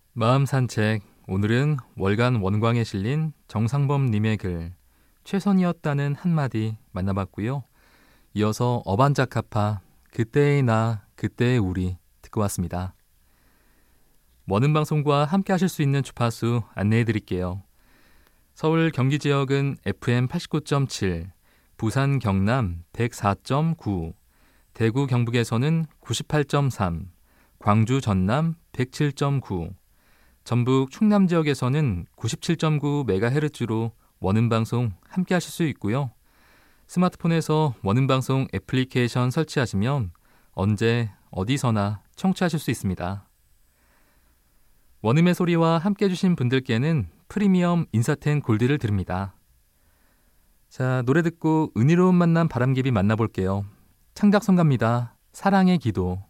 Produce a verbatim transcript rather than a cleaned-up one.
마음 산책. 오늘은 월간 원광에 실린 정상범님의 글 최선이었다는 한마디 만나봤고요. 이어서 어반자카파 그때의 나 그때의 우리 듣고 왔습니다. 원음방송과 함께 하실 수 있는 주파수 안내해 드릴게요. 서울 경기 지역은 에프엠 팔십구 점 칠, 부산 경남 백사 점 구, 대구 경북에서는 구십팔 점 삼, 광주 전남 백칠 점 구, 전북 충남 지역에서는 구십칠 점 구 메가헤르츠로 원음방송 함께 하실 수 있고요. 스마트폰에서 원음방송 애플리케이션 설치하시면 언제 어디서나 청취하실 수 있습니다. 원음의 소리와 함께 해주신 분들께는 프리미엄 인사텐 골드를 드립니다. 자, 노래 듣고 은혜로운 만남 바람개비 만나볼게요. 창작성가입니다. 사랑의 기도.